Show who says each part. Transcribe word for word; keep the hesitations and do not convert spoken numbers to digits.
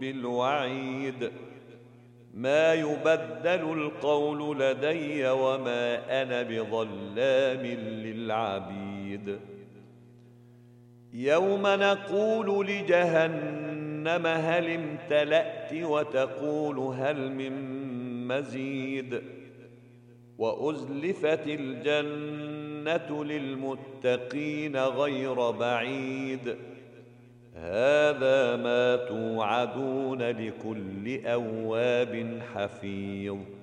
Speaker 1: بالوعيد ما يبدل القول لدي وما أنا بظلام للعبيد يوم نقول لجهنم هل امتلأت وتقول هل من مزيد وأزلفت الجنة للمتقين غير بعيد هذا ما توعدون لكل أواب حفيظ